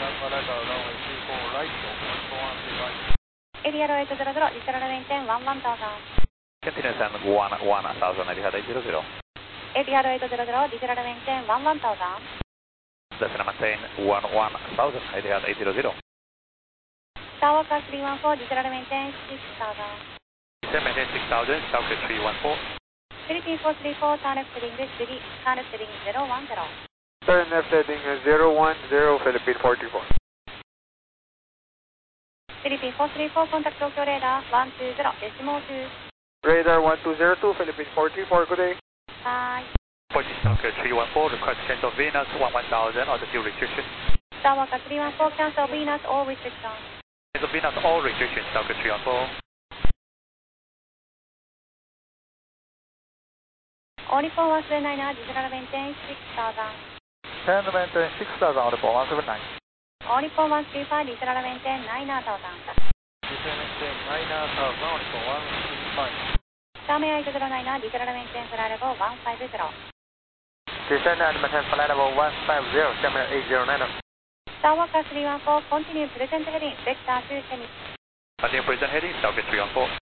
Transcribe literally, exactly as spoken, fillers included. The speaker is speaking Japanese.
エリアロエイトゼロゼロ、ディセラメンテンワンワンタウザン。 Continue send one one thousand, Etihad eight zero zero. エリアロエイトゼロゼロ、ディセラメンテンワンワンタウザン。 Destina maintain one one thousand, Etihad eight zero zero. スターワーカースリーワンフォー、ディセラメンテンシックスタウザン。 Destina maintain six thousand, Southwest three one four. フィリピンフォースリーフォー、ターンレフトリングスリー、ターンレフトリングゼロワンゼロ。 Turn left heading zero one zero, Philippine four three four. フィリピンフォースリーフォー、コンタクト東京レーダーワンツーゼロ、デシモーツー。 Radar one two zero two, Philippine four three four, good day. はーい。 Forty Southwest three one four, request change of Venus one one thousand, altitude restriction. スターワーカースリーワンフォー、キャンセルヴィーナスオーリストリクション。 Change of Venus all restriction, Southwest three one four. オーリフォーワンセブンナイナー、ディセラメンテンシックスタウザン。 Turn maintain six thousand, out of one seven nine. オーリフォーワンスリーファイ、ディセラメンテンナイナータウザン。 Maintain nine thousand, out of one six five. スターメアエイトゼロナイナー、ディセラメンテンフライレゴワンファイブゼロ。 Descend and maintain flight level one five zero, Camera eight zero nine. スターワーカースリーワンフォー、コンティニュープレゼントヘディング、ベクターツーセミ。 Continue present heading, Southwest three one four.